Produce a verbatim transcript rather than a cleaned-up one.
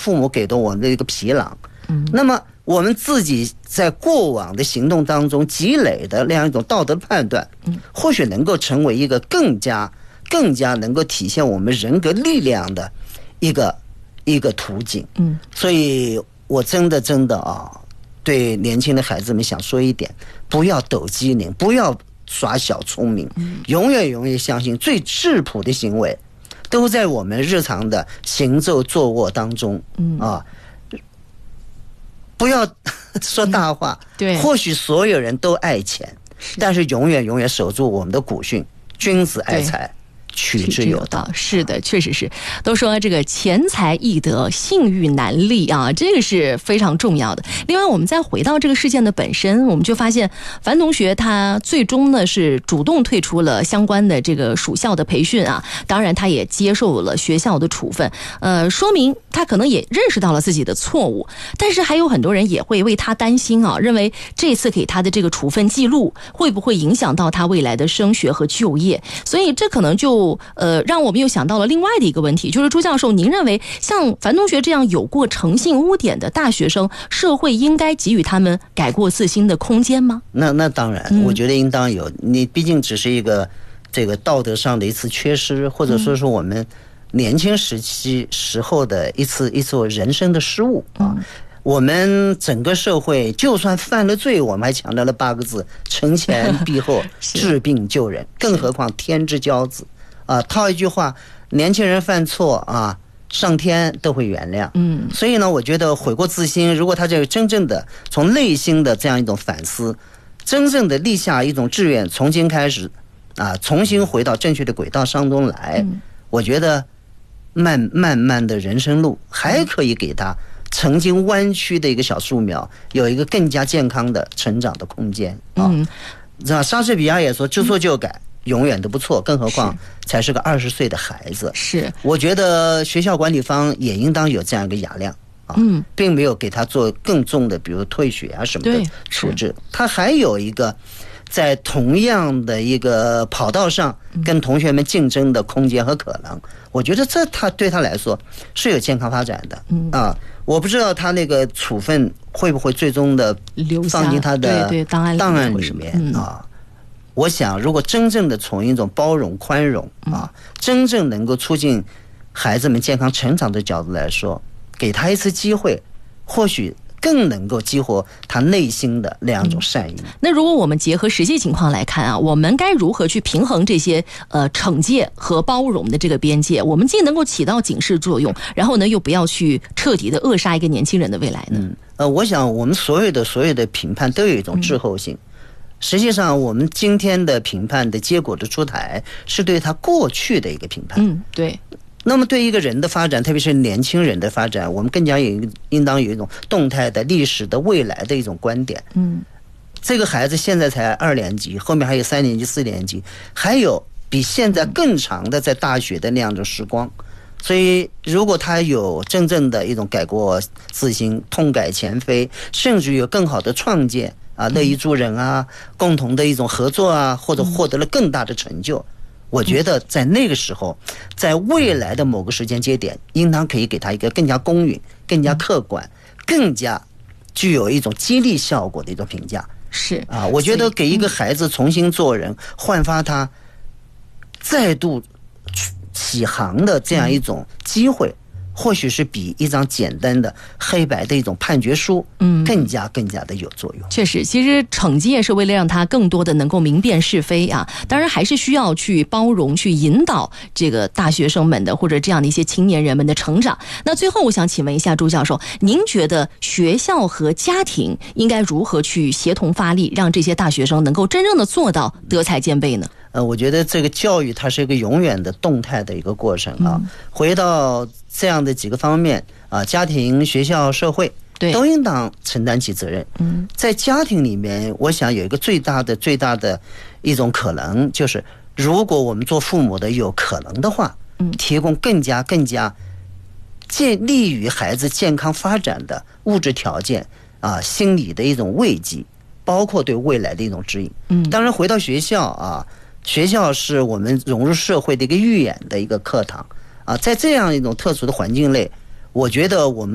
父母给的我们的一个皮囊。嗯，那么我们自己在过往的行动当中积累的那样一种道德判断，嗯，或许能够成为一个更加更加能够体现我们人格力量的一个一个途径。嗯，所以我真的真的啊，对年轻的孩子们想说一点：不要抖机灵，不要耍小聪明，永远永远相信最质朴的行为都在我们日常的行走坐卧当中。嗯啊，不要说大话。嗯、对，或许所有人都爱钱，但是永远永远守住我们的古训：君子爱财，取之有道。 是的，确实是。都说这个钱财易得，性欲难立啊，这个是非常重要的。另外，我们再回到这个事件的本身，我们就发现樊同学他最终呢是主动退出了相关的这个属校的培训啊，当然他也接受了学校的处分，呃，说明他可能也认识到了自己的错误。但是还有很多人也会为他担心啊，认为这次给他的这个处分记录会不会影响到他未来的升学和就业，所以这可能就呃让我们又想到了另外的一个问题，就是朱教授，您认为像樊同学这样有过诚信污点的大学生，社会应该给予他们改过自新的空间吗？ 那那当然，嗯、我觉得应当有。你毕竟只是一个这个道德上的一次缺失，或者说是我们年轻时期时候的一次一次人生的失误啊。嗯，我们整个社会就算犯了罪，我们还强调了八个字：惩前毖后，治病救人。更何况天之骄子啊！套一句话，年轻人犯错啊，上天都会原谅。嗯，所以呢，我觉得悔过自新，如果他这个真正的从内心的这样一种反思，真正的立下一种志愿，从今开始啊，重新回到正确的轨道当中来，嗯、我觉得慢慢慢的人生路还可以给他曾经弯曲的一个小树苗有一个更加健康的成长的空间啊。嗯，莎士比亚也说，知错就改，永远都不错，更何况才是个二十岁的孩子。是，我觉得学校管理方也应当有这样一个雅量啊，嗯，并没有给他做更重的，比如退学啊什么的处置。他还有一个在同样的一个跑道上跟同学们竞争的空间和可能。我觉得这他对他来说是有健康发展的。嗯啊，我不知道他那个处分会不会最终的放进他的档案里面啊。我想，如果真正的从一种包容、宽容啊，真正能够促进孩子们健康成长的角度来说，给他一次机会，或许更能够激活他内心的那样一种善意。嗯、 那如果我们结合实际情况来看啊，我们该如何去平衡这些呃惩戒和包容的这个边界？我们既能够起到警示作用，然后呢又不要去彻底的扼杀一个年轻人的未来呢？ 嗯，呃，我想我们所有的所有的评判都有一种滞后性。嗯，实际上，我们今天的评判的结果的出台，是对他过去的一个评判。 嗯，对。 那么，对一个人的发展，特别是年轻人的发展，我们更加有应当有一种动态的历史的未来的一种观点。嗯，这个孩子现在才二年级，后面还有三年级、四年级，还有比现在更长的在大学的那样的时光。所以，如果他有真正的一种改过自新、痛改前非，甚至有更好的创建啊，乐于助人啊，共同的一种合作啊，或者获得了更大的成就，我觉得在那个时候，在未来的某个时间节点，应当可以给他一个更加公允、更加客观、更加具有一种激励效果的一种评价。 是啊，我觉得给一个孩子重新做人，焕发他再度起航的这样一种机会，或许是比一张简单的黑白的一种判决书嗯更加更加的有作用。 确实，其实惩戒是为了让他更多的能够明辨是非啊，当然还是需要去包容、去引导这个大学生们的或者这样的一些青年人们的成长。那最后我想请问一下朱教授，您觉得学校和家庭应该如何去协同发力，让这些大学生能够真正的做到德才兼备呢？ 呃，我觉得这个教育它是一个永远的动态的一个过程啊。嗯、回到这样的几个方面啊，家庭、学校、社会都应当承担起责任。嗯，在家庭里面，我想有一个最大的、最大的一种可能，就是如果我们做父母的有可能的话，嗯，提供更加、更加建利于孩子健康发展的物质条件啊，心理的一种慰藉，包括对未来的一种指引。嗯，当然回到学校啊。学校是我们融入社会的一个预演的一个课堂啊，在这样一种特殊的环境内，我觉得我们